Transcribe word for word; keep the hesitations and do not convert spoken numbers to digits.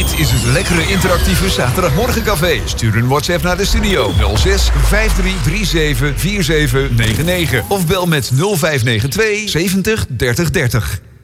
Dit is het lekkere interactieve zaterdagmorgencafé. Stuur een WhatsApp naar de studio nul zes vijf drie drie zeven vier zeven negen negen of bel met nul vijf negen twee zeventig dertig dertig.